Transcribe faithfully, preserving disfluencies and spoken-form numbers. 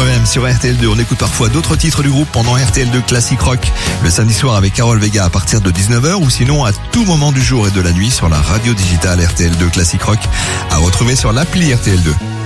R E M sur R T L deux. On écoute parfois d'autres titres du groupe pendant R T L deux Classic Rock le samedi soir avec Carole Vega à partir de dix-neuf heures ou sinon à tout moment du jour et de la nuit sur la radio digitale R T L deux Classic Rock à retrouver sur l'appli R T L deux.